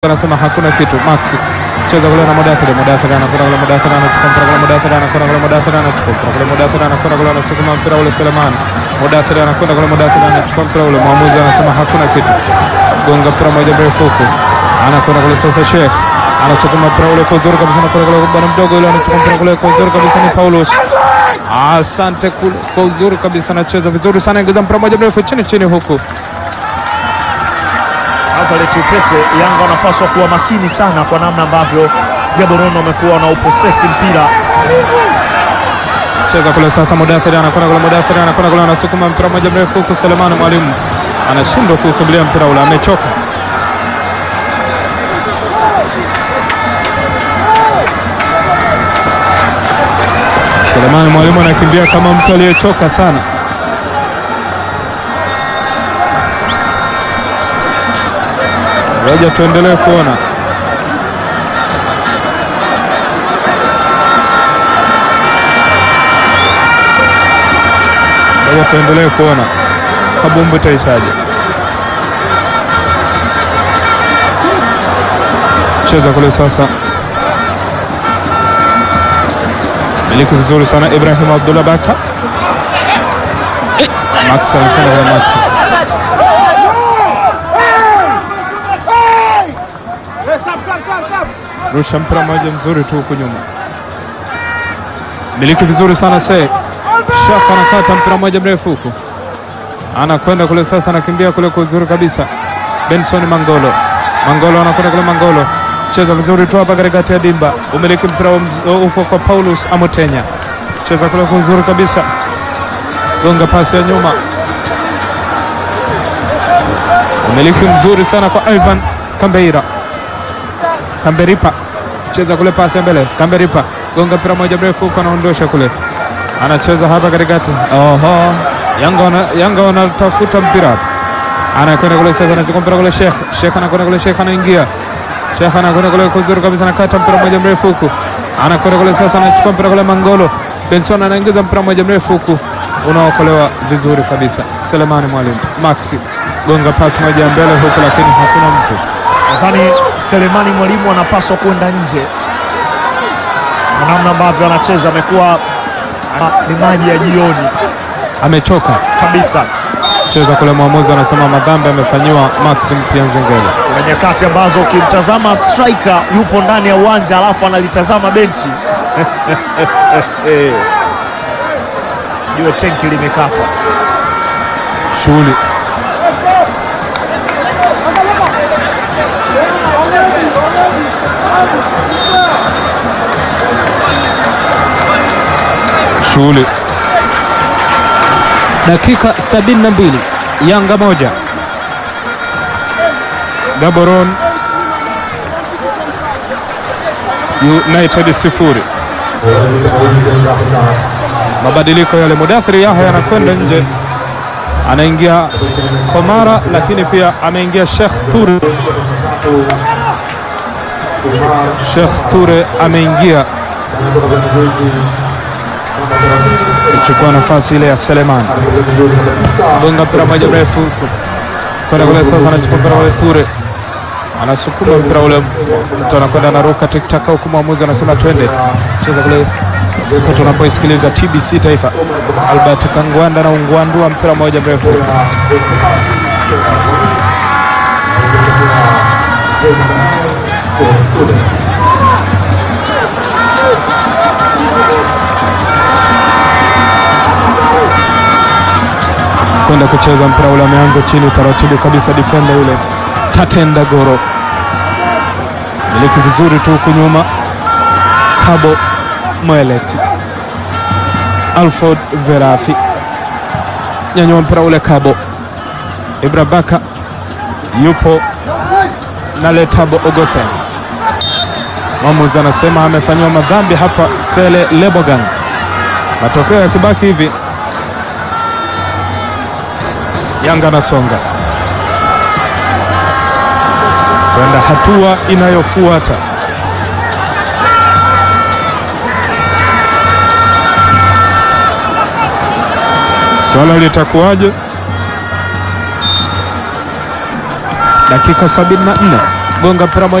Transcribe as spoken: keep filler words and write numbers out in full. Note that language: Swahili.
Anasema hakuna kitu. Maxi cheza kule na Mudathiri, Mudathiri anakwenda kule, Mudathiri anachukua mpira kule, Mudathiri anakwenda kule, Mudathiri anachukua mpira kule, Mudathiri anakwenda kule, anasukuma mpira ule Selemani, Mudathiri anakwenda kule, Mudathiri anachukua mpira ule, mwamuzi anasema hakuna kitu. Gonga mpira moja mrefu huko, anakwenda kule sasa, Sheikh anasukuma mpira ule kwa uzuri kabisa, anakwenda kule bwana mdogo yule, anachukua mpira kule kwa uzuri kabisa, ni Paulus. Asante kule kwa uzuri kabisa, anacheza vizuri sana, ingiza mpira moja mrefu chini chini huko. Azaleti Upete, Yanga wanapaswa kuwa makini sana kwa namna ambavyo Gaborone wamekuwa na uposesi mpira. Cheza kule sasa, Mudathiri anakwenda kule, Mudathiri anakwenda kule, anasukuma mpira moja mrefu huko, Selemani Mwalimu anashindwa kukimbilia mpira ule, amechoka. Selemani Mwalimu anakimbia kama mtu aliyechoka sana. Waje tuendelee kuona. Waje tuendelee kuona. Kabumbu taishaje. Cheza kule sasa. Miliki vizuri sana Ibrahim Abdullah Baka. Eh, Max anakwenda Max. Rusha mpira moja mzuri tu huko nyuma. Miliki vizuri sana se. Shaka anakata mpira moja mrefu huko. Anakwenda kule sasa, anakimbia kule kwa uzuri kabisa. Benson Mangolo. Mangolo anakwenda kule, Mangolo. Cheza vizuri tu hapa katikati ya dimba. Umiliki mpira huko kwa Paulus Amotenya. Cheza kule kwa uzuri kabisa. Gonga pasi ya nyuma. Umiliki mzuri sana kwa Ivan Kambeira. Kamberipa cheza kule, pasi ya mbele, Kamberipa gonga mpira moja mrefu huko, anaondosha kule, anacheza hapa katikati. Oho, Yanga wana, Yanga wanatafuta mpira hapa, anakwenda kule sasa, anachukua mpira kule, Sheikh Sheikh anakwenda kule, Sheikh anaingia, Sheikh anakwenda kule kuzuri kabisa, anakata mpira moja mrefu huko, anakwenda kule sasa, anachukua mpira kule, Mangolo Benson anaingiza mpira moja mrefu huko, unaokolewa vizuri kabisa. Selemani Mwalimu, Maxi gonga pasi moja mbele huko, lakini hakuna mtu. Nadhani Selemani Mwalimu anapaswa kwenda nje kwa namna ambavyo anacheza, amekuwa ni maji ya jioni, amechoka kabisa. Cheza kule, mwamuzi anasema madhambi amefanyiwa Maxim Pianzengele. Kuna nyakati ambazo ukimtazama striker yupo ndani ya uwanja alafu analitazama benchi jue tenki limekata. Shughuli shughuli. Dakika sabini na mbili, Yanga moja Gaborone United sifuri. Mabadiliko yale, Mudathiri Yahya anakwenda nje, anaingia Komara, lakini pia ameingia Sheikh Ture. Sheikh Ture ameingia kuchukua nafasi ile ya Selemani. Gonga mpira moja mrefu kwenda kule sasa, anachukua mpira ule, Ture anasukuma mpira ule, mtu anakwenda anaruka tiktaka huku, mwamuzi anasema twende. Cheza kule kwa tunapoisikiliza T B C Taifa. Albert Kangwanda na ungwandua mpira moja mrefu. Kwenda kucheza mpira ule, ameanza chini taratibu kabisa, defender yule Tatenda Goro. Miliki vizuri tu huku nyuma, Kabo Moeleti, Alfred Verafi nyanyua mpira ule, Kabo Ibrabaka yupo na Letabo Ogosen. Mwamuzi anasema amefanywa madhambi hapa Sele Lebogang. Matokeo ya kibaki hivi, Yanga nasonga kwenda hatua inayofuata. Swala litakuwaje? Dakika sabini na nne gonga mpira moja